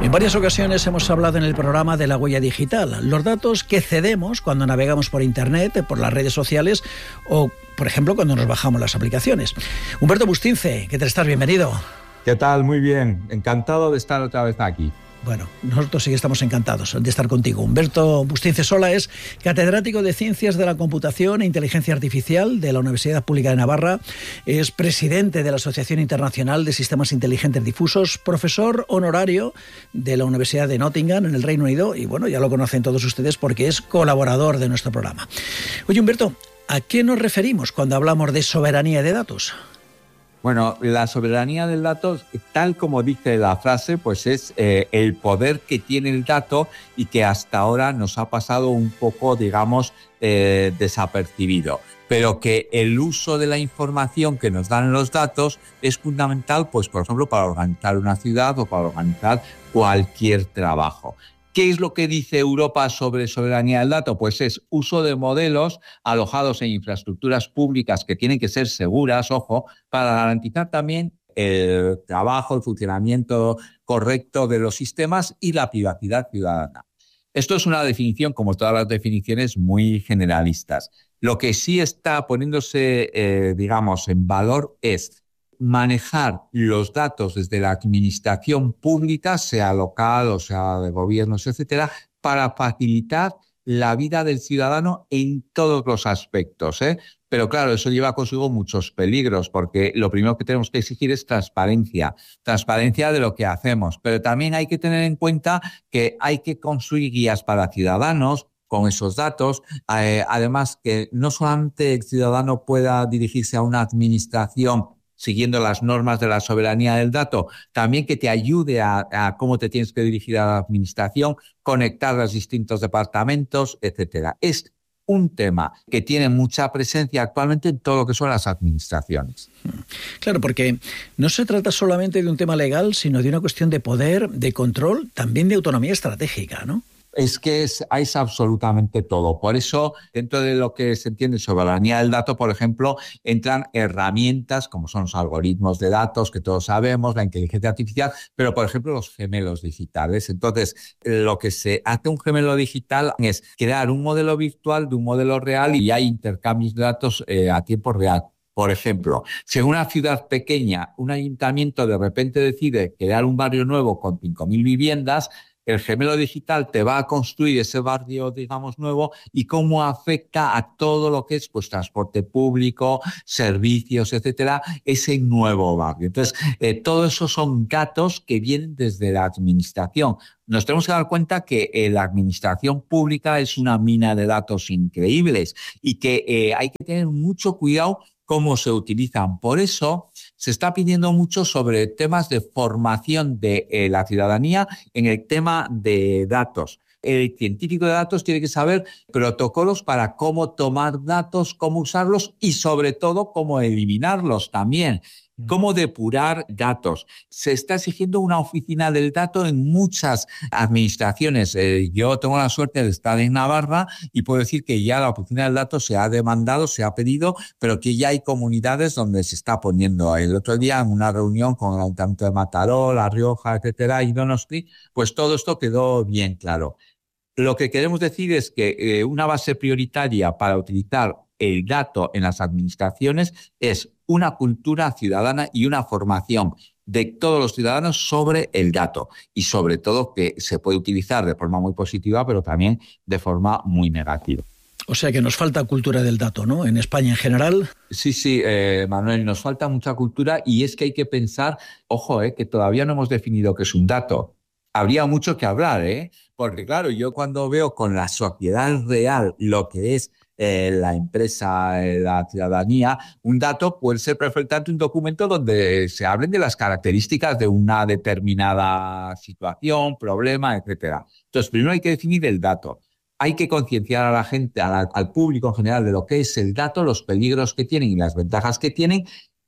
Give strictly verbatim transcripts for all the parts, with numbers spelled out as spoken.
En varias ocasiones hemos hablado en el programa de la huella digital, los datos que cedemos cuando navegamos por Internet, por las redes sociales o, por ejemplo, cuando nos bajamos las aplicaciones. Humberto Bustince, ¿qué tal estás? Bienvenido. ¿Qué tal? Muy bien. Encantado de estar otra vez aquí. Bueno, nosotros sí que estamos encantados de estar contigo. Humberto Bustince Sola es catedrático de Ciencias de la Computación e Inteligencia Artificial de la Universidad Pública de Navarra, es presidente de la Asociación Internacional de Sistemas Inteligentes Difusos, profesor honorario de la Universidad de Nottingham en el Reino Unido y, bueno, ya lo conocen todos ustedes porque es colaborador de nuestro programa. Oye, Humberto, ¿a qué nos referimos cuando hablamos de soberanía de datos? Bueno, la soberanía del dato, tal como dice la frase, pues es eh, el poder que tiene el dato y que hasta ahora nos ha pasado un poco, digamos, eh, desapercibido. Pero que el uso de la información que nos dan los datos es fundamental, pues, por ejemplo, para organizar una ciudad o para organizar cualquier trabajo. ¿Qué es lo que dice Europa sobre soberanía del dato? Pues es uso de modelos alojados en infraestructuras públicas que tienen que ser seguras, ojo, para garantizar también el trabajo, el funcionamiento correcto de los sistemas y la privacidad ciudadana. Esto es una definición, como todas las definiciones, muy generalistas. Lo que sí está poniéndose, eh, digamos, en valor es manejar los datos desde la administración pública, sea local o sea de gobiernos, etcétera, para facilitar la vida del ciudadano en todos los aspectos, ¿eh? Pero claro, eso lleva consigo muchos peligros, porque lo primero que tenemos que exigir es transparencia, transparencia de lo que hacemos, pero también hay que tener en cuenta que hay que construir guías para ciudadanos con esos datos, eh, además que no solamente el ciudadano pueda dirigirse a una administración siguiendo las normas de la soberanía del dato, también que te ayude a, a cómo te tienes que dirigir a la administración, conectar los distintos departamentos, etcétera. Es un tema que tiene mucha presencia actualmente en todo lo que son las administraciones. Claro, porque no se trata solamente de un tema legal, sino de una cuestión de poder, de control, también de autonomía estratégica, ¿no? Es que es, es absolutamente todo. Por eso, dentro de lo que se entiende soberanía del dato, por ejemplo, entran herramientas como son los algoritmos de datos, que todos sabemos, la inteligencia artificial, pero, por ejemplo, los gemelos digitales. Entonces, lo que se hace un gemelo digital es crear un modelo virtual de un modelo real y hay intercambios de datos eh, a tiempo real. Por ejemplo, si en una ciudad pequeña un ayuntamiento de repente decide crear un barrio nuevo con cinco mil viviendas, el gemelo digital te va a construir ese barrio, digamos, nuevo y cómo afecta a todo lo que es pues transporte público, servicios, etcétera, ese nuevo barrio. Entonces, eh, todo eso son datos que vienen desde la administración. Nos tenemos que dar cuenta que eh, la administración pública es una mina de datos increíbles y que eh, hay que tener mucho cuidado cómo se utilizan. Por eso se está pidiendo mucho sobre temas de formación de eh, la ciudadanía en el tema de datos. El científico de datos tiene que saber protocolos para cómo tomar datos, cómo usarlos y sobre todo cómo eliminarlos también. Cómo depurar datos. Se está exigiendo una oficina del dato en muchas administraciones. Eh, yo tengo la suerte de estar en Navarra y puedo decir que ya la oficina del dato se ha demandado, se ha pedido, pero que ya hay comunidades donde se está poniendo. El otro día en una reunión con el Ayuntamiento de Mataró, La Rioja, etcétera, y Donosti, pues todo esto quedó bien claro. Lo que queremos decir es que eh, una base prioritaria para utilizar el dato en las administraciones es una cultura ciudadana y una formación de todos los ciudadanos sobre el dato y sobre todo que se puede utilizar de forma muy positiva pero también de forma muy negativa. O sea que nos falta cultura del dato, ¿no? En España en general. Sí, sí, eh, Manuel, nos falta mucha cultura y es que hay que pensar, ojo, eh, que todavía no hemos definido qué es un dato. Habría mucho que hablar, ¿eh? Porque claro, yo cuando veo con la sociedad real lo que es eh, la empresa, eh, la ciudadanía, un dato puede ser perfectamente un documento donde se hablen de las características de una determinada situación, problema, etcétera. Entonces, primero hay que definir el dato. Hay que concienciar a la gente, a la, al público en general de lo que es el dato, los peligros que tienen y las ventajas que tienen,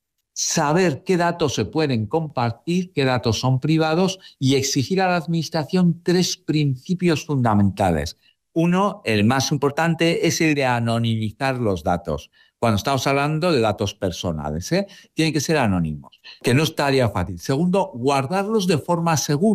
saber qué datos se pueden compartir, qué datos son privados y exigir a la administración tres principios fundamentales. Uno, el más importante, es el de anonimizar los datos. Cuando estamos hablando de datos personales, ¿eh? Tienen que ser anónimos, que no estaría fácil. Segundo, guardarlos de forma segura.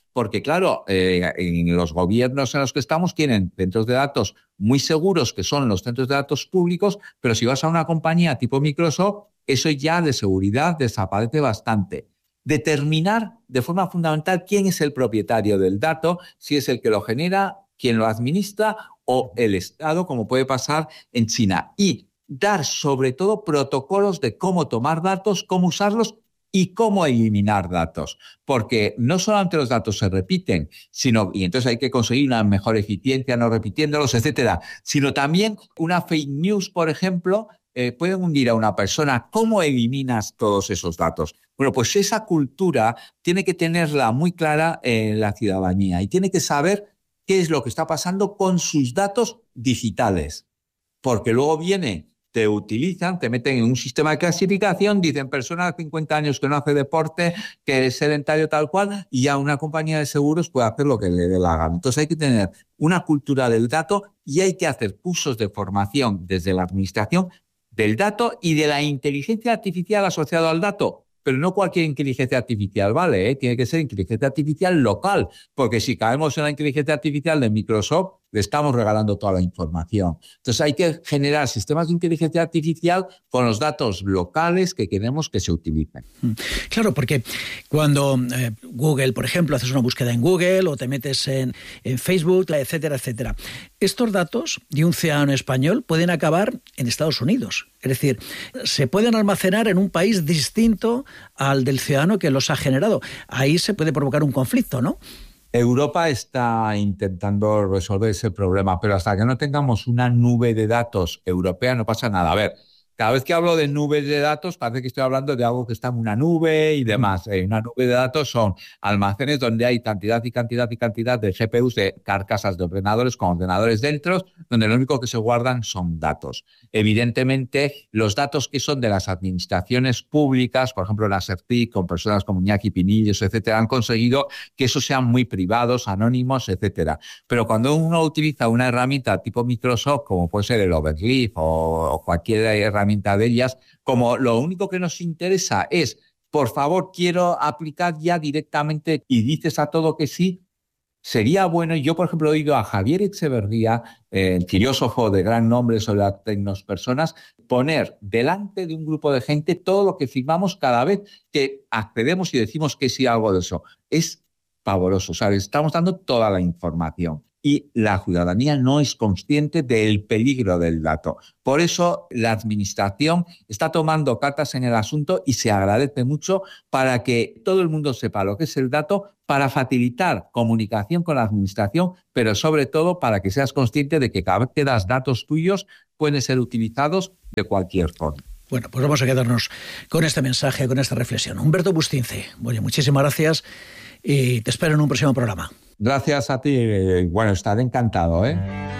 porque claro, eh, en los gobiernos en los que estamos tienen centros de datos muy seguros, que son los centros de datos públicos, pero si vas a una compañía tipo Microsoft, eso ya de seguridad desaparece bastante. Determinar de forma fundamental quién es el propietario del dato, si es el que lo genera, quién lo administra o el Estado, como puede pasar en China. Y dar sobre todo protocolos de cómo tomar datos, cómo usarlos y cómo eliminar datos. Porque no solamente los datos se repiten, sino, y entonces hay que conseguir una mejor eficiencia no repitiéndolos, etcétera, sino también una fake news, por ejemplo, eh, puede hundir a una persona. ¿Cómo eliminas todos esos datos? Bueno, pues esa cultura tiene que tenerla muy clara en la ciudadanía y tiene que saber qué es lo que está pasando con sus datos digitales. Porque luego viene, te utilizan, te meten en un sistema de clasificación, dicen persona de cincuenta años que no hace deporte, que es sedentario tal cual, y ya una compañía de seguros puede hacer lo que le dé la gana. Entonces hay que tener una cultura del dato y hay que hacer cursos de formación desde la administración del dato y de la inteligencia artificial asociada al dato. Pero no cualquier inteligencia artificial, ¿vale? ¿Eh? Tiene que ser inteligencia artificial local, porque si caemos en la inteligencia artificial de Microsoft, le estamos regalando toda la información. Entonces hay que generar sistemas de inteligencia artificial con los datos locales que queremos que se utilicen. Claro, porque cuando eh, Google, por ejemplo, haces una búsqueda en Google o te metes en, en Facebook, etcétera, etcétera, estos datos de un ciudadano español pueden acabar en Estados Unidos. Es decir, se pueden almacenar en un país distinto al del ciudadano que los ha generado. Ahí se puede provocar un conflicto, ¿no? Europa está intentando resolver ese problema, pero hasta que no tengamos una nube de datos europea no pasa nada. A ver, cada vez que hablo de nubes de datos parece que estoy hablando de algo que está en una nube y demás. Eh, una nube de datos son almacenes donde hay cantidad y cantidad y cantidad de G P Us, de carcasas de ordenadores con ordenadores dentro, donde lo único que se guardan son datos. Evidentemente, los datos que son de las administraciones públicas, por ejemplo, la SERTIC, con personas como Iñaki Pinillos, etcétera, han conseguido que esos sean muy privados, anónimos, etcétera. Pero cuando uno utiliza una herramienta tipo Microsoft, como puede ser el Overleaf o, o cualquier herramienta de ellas, como lo único que nos interesa es, por favor, quiero aplicar ya directamente y dices a todo que sí, sería bueno. Yo, por ejemplo, he oído a Javier Echeverría, eh, filósofo de gran nombre sobre las tecnospersonas, poner delante de un grupo de gente todo lo que firmamos cada vez que accedemos y decimos que sí a algo de eso. Es pavoroso, ¿sabes? Estamos dando toda la información. Y la ciudadanía no es consciente del peligro del dato. Por eso la administración está tomando cartas en el asunto y se agradece mucho para que todo el mundo sepa lo que es el dato, para facilitar comunicación con la administración, pero sobre todo para que seas consciente de que cada vez que das datos tuyos pueden ser utilizados de cualquier forma. Bueno, pues vamos a quedarnos con este mensaje, con esta reflexión. Humberto Bustince, bueno, muchísimas gracias y te espero en un próximo programa. Gracias a ti. Bueno, estaré encantado, ¿eh?